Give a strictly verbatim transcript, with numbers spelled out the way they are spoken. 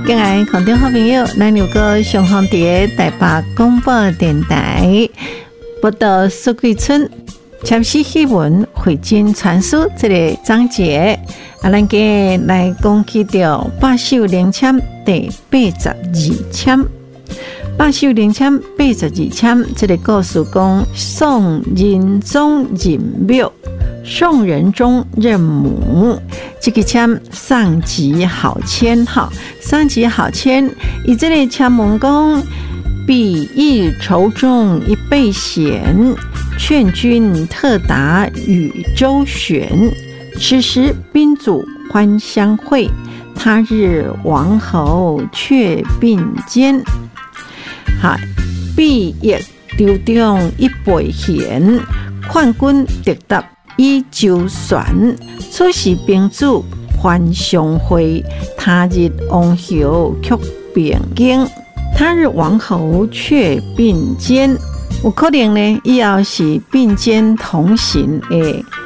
敬爱空中好朋友，咱有个上方伫台北广播电台报道苏桂村签诗戏文汇金传书这个章节，啊，咱今日来讲起到百秀灵签第八十二签。百秀灵签八十二签，这个故事讲宋仁宗认庙，宋仁宗认母。这个签上级好签哈，上级好签，以这个签文讲，比翼筹中一倍险，劝君特达与周旋。此时宾主欢相会，他日王侯却并肩。好，比翼筹中一倍险，劝君特达以周旋。此时宾主欢相会，他日王侯却并肩。他日王侯却并肩，有可能呢，以后是并肩同行的